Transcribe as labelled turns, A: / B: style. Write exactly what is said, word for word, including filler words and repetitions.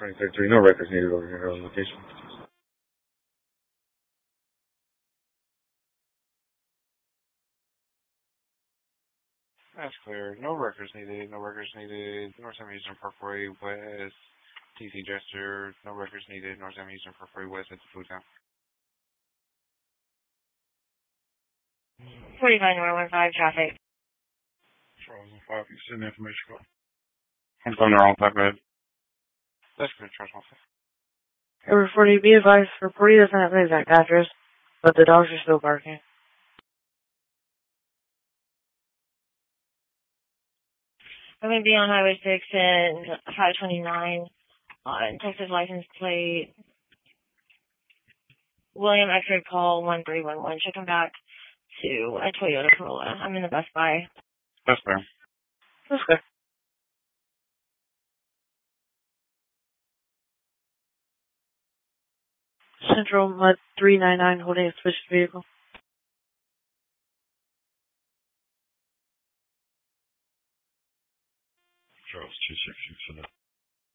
A: twenty-six three, no records needed over here on location. That's clear. No records needed. No records needed. North Sam Eastern Parkway West. T C Jester. No records needed. North Sam Eastern Parkway West at the food town.
B: forty-five North one five traffic.
A: Charles one five, you send the information call. I'm on the wrong type of head. That's good, Charles one five.
B: Over forty, be advised, for forty doesn't have the exact address, but the dogs are still barking. I'm going to be on Highway six and five twenty-nine on Texas license plate William X-ray Paul one three one one. Check him back to a Toyota Corolla. I'm in the Best Buy.
A: That's fair.
B: That's good. Central Mud three nine nine holding a suspicious vehicle.
A: Charles two six six.